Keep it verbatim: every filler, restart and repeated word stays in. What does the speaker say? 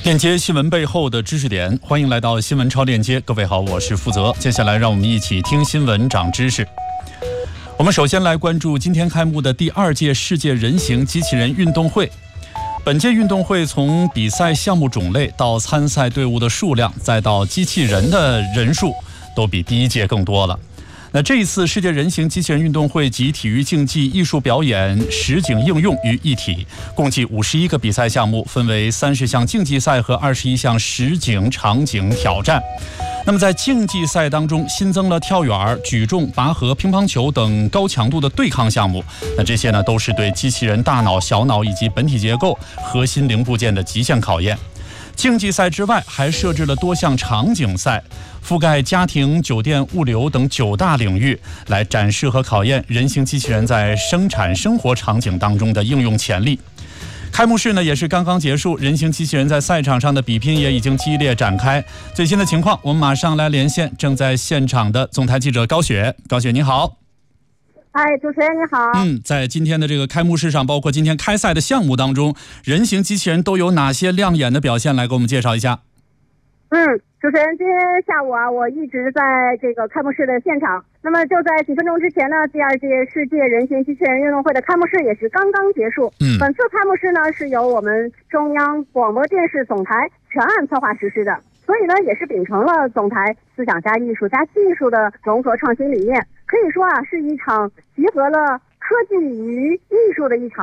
链接新闻背后的知识点，欢迎来到新闻超链接。各位好，我是负责。接下来让我们一起听新闻长知识。我们首先来关注今天开幕的第二届世界人形机器人运动会。本届运动会从比赛项目种类到参赛队伍的数量，再到机器人的人数，都比第一届更多了。那这一次世界人形机器人运动会集体育竞技、艺术表演、实景应用于一体，共计五十一个比赛项目，分为三十项竞技赛和二十一项实景场景挑战。那么在竞技赛当中，新增了跳远、举重、拔河、乒乓球等高强度的对抗项目。那这些呢，都是对机器人大脑、小脑以及本体结构、核心零部件的极限考验。竞技赛之外，还设置了多项场景赛，覆盖家庭、酒店、物流等九大领域，来展示和考验人形机器人在生产生活场景当中的应用潜力。开幕式呢也是刚刚结束，人形机器人在赛场上的比拼也已经激烈展开。最新的情况，我们马上来连线正在现场的总台记者高雪。高雪，你好。 哎，主持人你好。 嗯，在今天的这个开幕式上，包括今天开赛的项目当中，人形机器人都有哪些亮眼的表现？来给我们介绍一下。 嗯，主持人，今天下午啊，我一直在这个开幕式的现场。那么就在几分钟之前呢，第二届世界人形机器人运动会的开幕式也是刚刚结束。嗯，本次开幕式呢是由我们中央广播电视总台全案策划实施的，所以呢也是秉承了总台思想加艺术加技术的融合创新理念。可以说啊，是一场集合了科技与艺术的一场